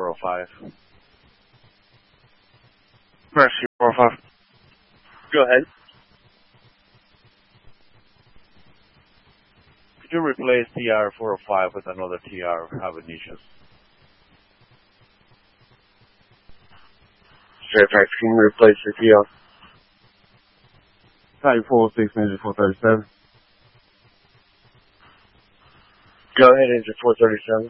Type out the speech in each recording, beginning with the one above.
405. Rescue 405. Go ahead. Could you replace TR 405 with another TR having issues? Fairfax, can you replace the TR? Type 406, engine 437. Go ahead, engine 437.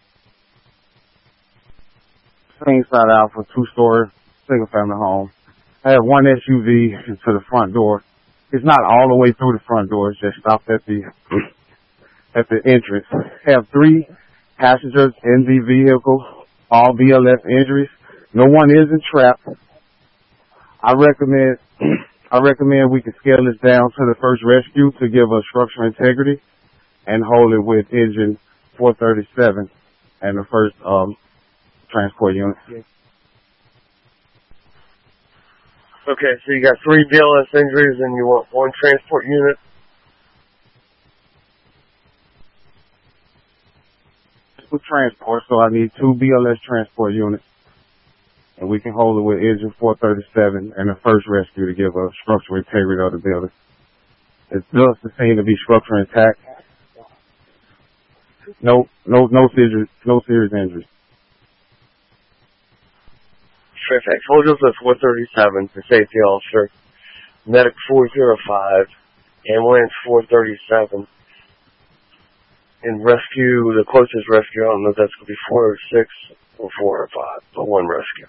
Same side out for 2-story, single-family home. I have one SUV into the front door. It's not all the way through the front door. It's just stopped at the entrance. I have 3 passengers in the vehicle, all BLS injuries. No one is entrapped. I recommend we can scale this down to the first rescue to give us structural integrity and hold it with engine 437 and the first transport unit. Okay, so you got 3 BLS injuries and you want 1 transport unit? With transport, so I need 2 BLS transport units. And we can hold it with engine 437 and the first rescue to give us structural integrity of the building. It does seem to be structurally intact. No serious injuries. Fairfax, hold us at 437 for safety officer, medic 405, ambulance 437, and rescue, the closest rescue, I don't know if that's going to be 406 or 405, but 1 rescue.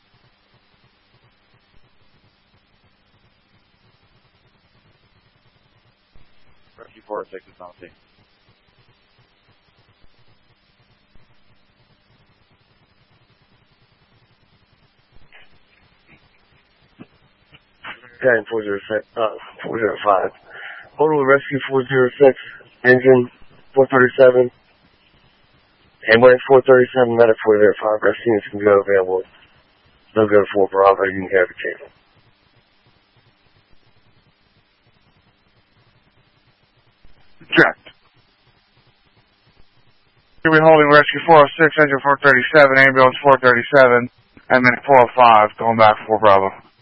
Rescue 406 is on scene. Okay, 405. Hold on, rescue 406, engine 437, ambulance 437, medic 405, rescue units can go available. They'll go to 4 Bravo, you can have a table. Checked. Here we holding rescue 406, engine 437, ambulance 437, and then 405 going back 4 Bravo.